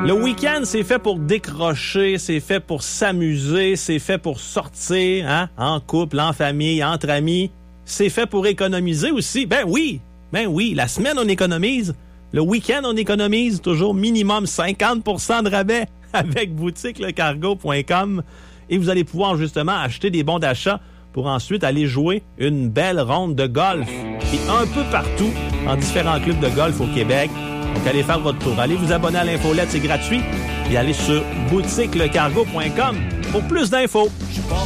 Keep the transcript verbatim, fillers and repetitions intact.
Le week-end, c'est fait pour décrocher, c'est fait pour s'amuser, c'est fait pour sortir, hein, en couple, en famille, entre amis. C'est fait pour économiser aussi. Ben oui, ben oui, la semaine, on économise. Le week-end, on économise toujours minimum cinquante pour cent de rabais avec boutique le cargo point com. Et vous allez pouvoir justement acheter des bons d'achat pour ensuite aller jouer une belle ronde de golf. Et un peu partout, en différents clubs de golf au Québec. Donc, allez faire votre tour. Allez vous abonner à l'infolette, c'est gratuit. Et allez sur boutique le cargo point com pour plus d'infos.